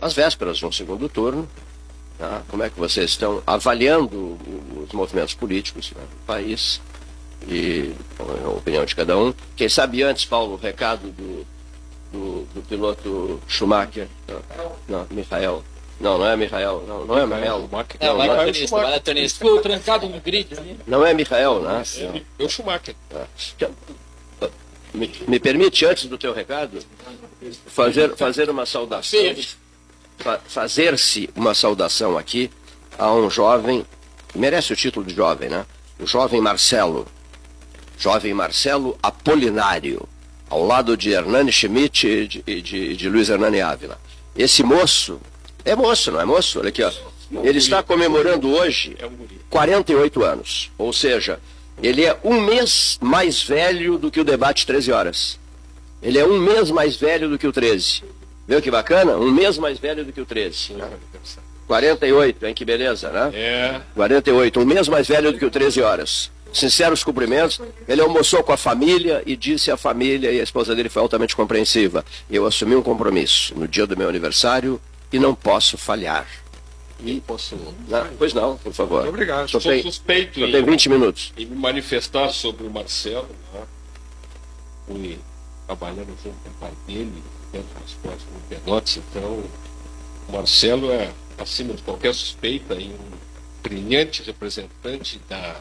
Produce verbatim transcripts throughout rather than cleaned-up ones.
às vésperas de um segundo turno, né? Como é que vocês estão avaliando os movimentos políticos, né, do país e a opinião de cada um. Quem sabe antes, Paulo, o recado do, do, do piloto Schumacher. Não, não, Michael. Não, não é Michael. Não, não é Michael. É, o maratonista, maratonista. Ficou trancado no grid ali. Não é Michael, né? É o Schumacher. Me, me permite, antes do teu recado, fazer, fazer uma saudação. Fa, Fazer-se uma saudação aqui a um jovem, que merece o título de jovem, né? O jovem Marcelo. Jovem Marcelo Apolinário, ao lado de Hernani Schmidt e de, de, de, de Luiz Hernani Ávila. Esse moço, é moço, não é moço? Olha aqui, ó. Ele está comemorando hoje quarenta e oito anos. Ou seja, ele é um mês mais velho do que o debate treze horas. Ele é um mês mais velho do que o treze. Viu que bacana? Um mês mais velho do que o treze. quarenta e oito, hein? Que beleza, né? É. quarenta e oito, um mês mais velho do que o treze horas. Sinceros cumprimentos. Ele almoçou com a família e disse à família, e a esposa dele foi altamente compreensiva: eu assumi um compromisso no dia do meu aniversário e não posso falhar. E posso... Não, pois não, por favor. Muito obrigado. Só Sou tem, suspeito só tem vinte minutos. em me manifestar sobre o Marcelo, né? Fui trabalhando junto com o pai dele, dentro das escolas com Pelotas, então o Marcelo é, acima de qualquer suspeita, e um brilhante representante da,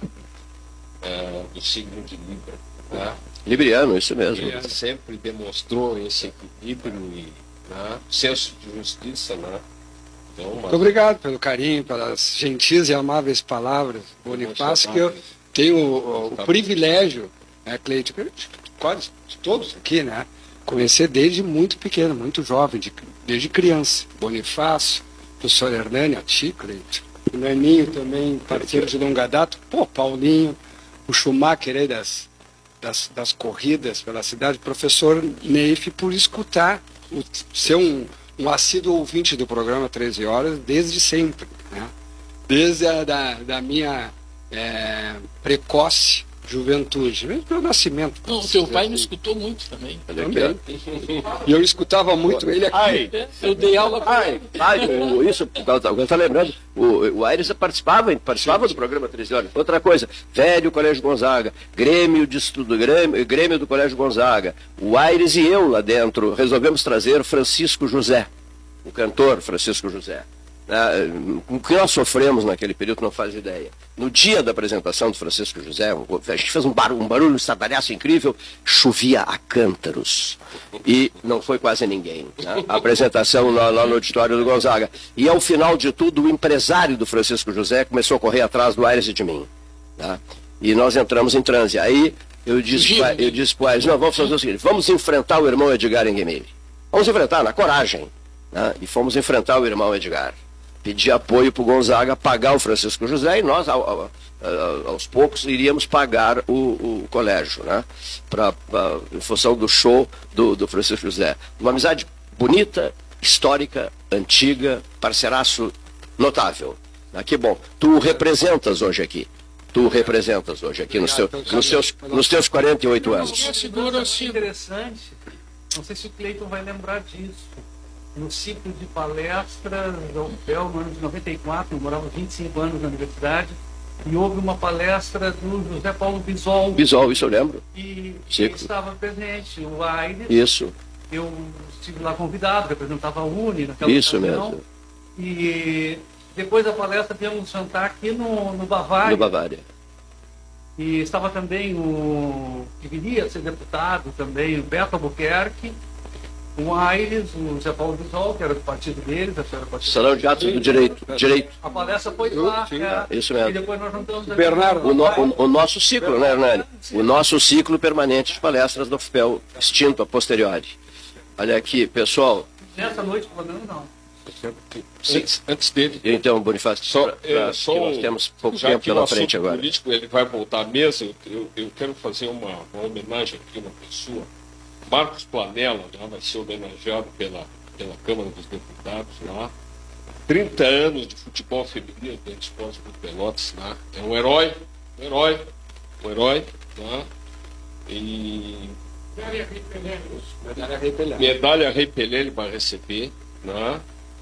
uh, do signo de Libra. Né? Libriano, isso mesmo. Ele sempre demonstrou esse equilíbrio e, né, senso de justiça, né? Então, mas... Muito obrigado pelo carinho, pelas gentis e amáveis palavras, Bonifácio, que eu tenho o, o privilégio, né, Cleito, quase todos aqui, né, conhecer desde muito pequeno, muito jovem, de, desde criança. Bonifácio, professor Hernani, a ti, Cleito, o Naninho também, parceiro de longa data, pô, Paulinho, o Schumacher aí das, das, das corridas pela cidade, professor Neif, por escutar, o, ser um um assíduo ouvinte do programa treze horas desde sempre, né? Desde a da, da minha é, precoce juventude, mesmo pelo nascimento. Não, o teu pai me escutou muito também. Também. E eu escutava muito ele aqui. Ai, eu dei aula com ai, ele. ai, o, isso, eu estou lembrando, o, o Aires participava, participava do programa treze horas. Outra coisa, velho Colégio Gonzaga, Grêmio de Estudo, Grêmio, Grêmio do Colégio Gonzaga. O Aires e eu lá dentro resolvemos trazer Francisco José, o cantor Francisco José. O que nós sofremos naquele período não faz ideia. No dia da apresentação do Francisco José, a gente fez um barulho, um barulho, um estardalhaço incrível, chovia a cântaros e não foi quase ninguém, né? A apresentação lá, lá no auditório do Gonzaga. E ao final de tudo, o empresário do Francisco José começou a correr atrás do Aires e de mim, tá? E nós entramos em transe. Aí eu disse para eu disse para Aires: não, vamos fazer o seguinte, vamos enfrentar o irmão Edgar Enguemile. Vamos enfrentar, na coragem, né? E fomos enfrentar o irmão Edgar. Pedir apoio para o Gonzaga pagar o Francisco José, e nós, ao, ao, aos poucos, iríamos pagar o, o colégio, né? Pra, pra, em função do show do, do Francisco José. Uma amizade bonita, histórica, antiga, parceiraço notável. Ah, que bom. Tu representas hoje aqui. Tu representas hoje aqui nos, teu, nos, teus, nos teus quarenta e oito anos. Interessante. Não sei se o Cleiton vai lembrar disso. No ciclo de palestras da U F P E L, no ano de noventa e quatro, eu morava vinte e cinco anos na universidade, e houve uma palestra do José Paulo Bisol. Bisol, isso eu lembro. E ele estava presente, o Aires. Isso. Eu estive lá convidado, representava a Uni naquela Isso ocasião. mesmo. E depois da palestra viemos jantar aqui no, no Bavária. No Bavária. E estava também o que viria a ser deputado também, o Beto Albuquerque, o Aires, o Zé Paulo Bisol, que era do partido deles, era do partido Salão de Atos do Direito. Direito. A palestra foi lá, é, isso mesmo. E depois nós juntamos o Bernardo. O, no, o, o nosso ciclo, né, Hernani? O nosso ciclo permanente de palestras da U F P E L, extinto a posteriori. Olha aqui, pessoal. Nessa noite, pelo menos, não. Antes, antes dele. Então, Bonifácio, só, pra, é, pra, só nós temos pouco já tempo que pela o frente agora. Político, ele vai voltar à mesa. Eu, eu, eu quero fazer uma, uma homenagem aqui a uma pessoa. Marcos Planella, né, vai ser homenageado pela, pela Câmara dos Deputados lá. trinta anos de futebol feminino dentro do esporte do Pelotas, né? É um herói, um herói, um herói, né? E Medalha Rei Pelé. medalha Rei Pelé ele vai receber, né?